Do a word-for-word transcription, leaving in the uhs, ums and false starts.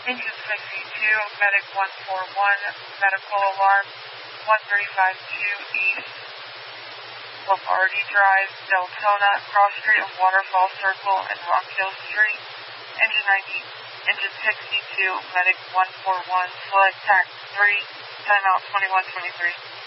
Engine sixty-two, Medic one four one, medical alarm one three five two East, Lombardi Drive, Deltona, cross street of Waterfall Circle and Rock Hill Street. Engine ninety, Engine sixty-two, Medic one four one, select tax three, timeout twenty-one twenty-three.